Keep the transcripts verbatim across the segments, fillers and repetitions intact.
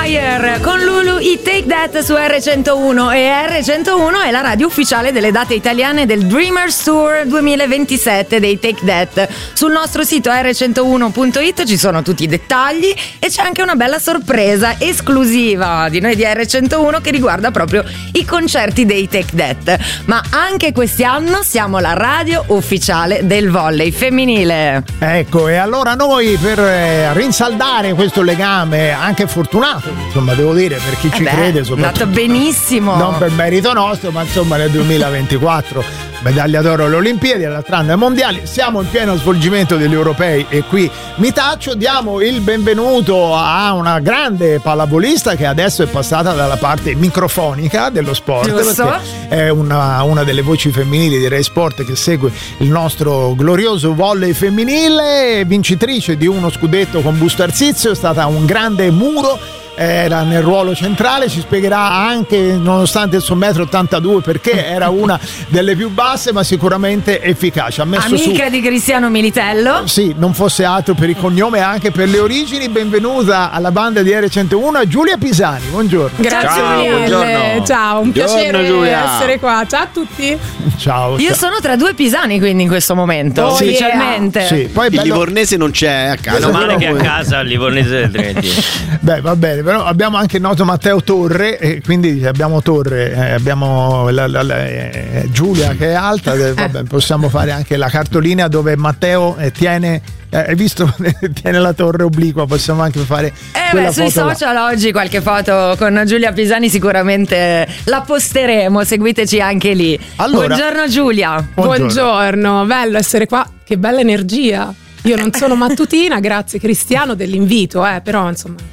Fire con Lulu, i Take That su erre centouno, e erre centouno è la radio ufficiale delle date italiane del Dreamers Tour duemilaventisette dei Take That. Sul nostro sito erre centouno punto it ci sono tutti i dettagli e c'è anche una bella sorpresa esclusiva di noi di erre centouno che riguarda proprio i concerti dei Take That. Ma anche quest'anno siamo la radio ufficiale del volley femminile. Ecco, e allora noi per eh, rinsaldare questo legame anche fortunato, insomma, devo dire, per chi eh ci beh, crede, è soprattutto andato benissimo, non per merito nostro, ma insomma nel duemilaventiquattro medaglia d'oro alle Olimpiadi, all'altro anno ai mondiali, siamo in pieno svolgimento degli europei e qui mi taccio. Diamo il benvenuto a una grande pallavolista che adesso è passata dalla parte microfonica dello sport. Giusto. Perché è una, una delle voci femminili di Rai Sport che segue il nostro glorioso volley femminile, vincitrice di uno scudetto con Busto Arsizio, è stata un grande muro, era nel ruolo centrale, ci spiegherà anche, nonostante il suo metro ottantadue, perché era una delle più basse ma sicuramente efficace. Ha messo amica su, di Cristiano Militello, sì, non fosse altro per il cognome, anche per le origini. Benvenuta alla banda di erre centouno Giulia Pisani, buongiorno. Grazie Ciao, mille, buongiorno. ciao, un Buongiorno, piacere Giulia. essere qua, ciao a tutti. Ciao. io ciao. sono tra due pisani quindi in questo momento, Oh, ufficialmente. Sì, poi è Il bello- livornese non c'è a casa. Meno male che a casa il livornese del Trentino. Beh, va bene, però abbiamo anche il noto Matteo Torre, e quindi abbiamo Torre, eh, abbiamo la, la, la, eh, Giulia che è alta, eh, vabbè, possiamo fare anche la cartolina dove Matteo eh, tiene, eh, hai visto, tiene la torre obliqua, possiamo anche fare Eh quella beh, sui foto là. social oggi qualche foto con Giulia Pisani sicuramente la posteremo, seguiteci anche lì. Allora- Buongiorno Giulia. Buongiorno. Buongiorno, bello essere qua, che bella energia. Io non sono mattutina, grazie Cristiano dell'invito, eh, però insomma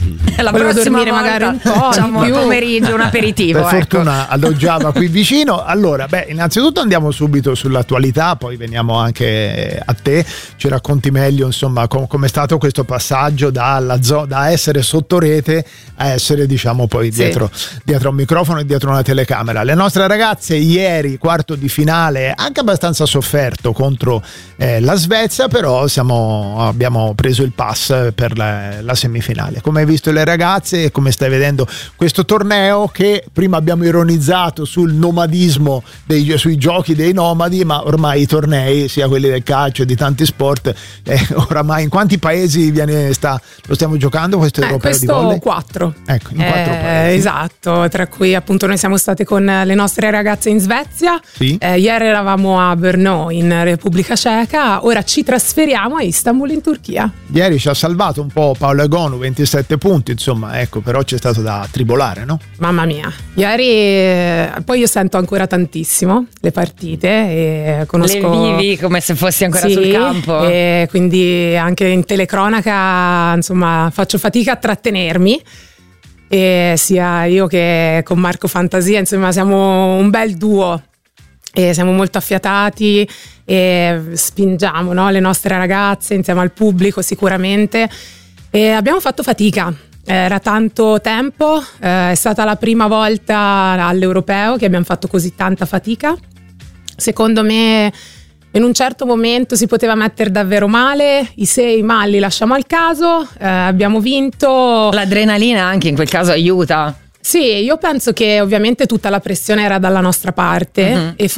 La volevo prossima dormire volta magari un po' di facciamo più. il pomeriggio, un aperitivo. Per ecco. fortuna alloggiava qui vicino. Allora, beh, innanzitutto andiamo subito sull'attualità, poi veniamo anche a te, ci racconti meglio, insomma, com- come è stato questo passaggio dalla zo- da essere sotto rete a essere, diciamo, poi Sì. dietro, dietro un microfono e dietro una telecamera. Le nostre ragazze ieri, quarto di finale, anche abbastanza sofferto contro eh, la Svezia, però siamo, abbiamo preso il pass per la, la semifinale. Come hai visto le ragazze e come stai vedendo questo torneo, che prima abbiamo ironizzato sul nomadismo dei, sui giochi dei nomadi, ma ormai i tornei, sia quelli del calcio e di tanti sport, eh, oramai in quanti paesi viene, sta, lo stiamo giocando questo Eh, europeo di questo volley? quattro. Ecco, in quattro Eh, paesi. esatto, tra cui appunto noi siamo state con le nostre ragazze in Svezia, Sì. eh, ieri eravamo a Brno in Repubblica Ceca, ora ci trasferiamo a Istanbul in Turchia. Ieri ci ha salvato un po' Paolo Egonu, ventisette punti, insomma, ecco, però c'è stato da tribolare, no? Mamma mia, ieri eh, poi io sento ancora tantissimo le partite e conosco... Le vivi come se fossi ancora Sì, sul campo. e quindi anche in telecronaca insomma faccio fatica a trattenermi, e sia io che con Marco Fantasia insomma siamo un bel duo e siamo molto affiatati e spingiamo, no, le nostre ragazze insieme al pubblico sicuramente, e abbiamo fatto fatica. Era tanto tempo, eh, è stata la prima volta all'Europeo che abbiamo fatto così tanta fatica. Secondo me in un certo momento si poteva mettere davvero male, i sei mali lasciamo al caso, eh, abbiamo vinto. L'adrenalina anche in quel caso aiuta. Sì, io penso che ovviamente tutta la pressione era dalla nostra parte, Mhm. e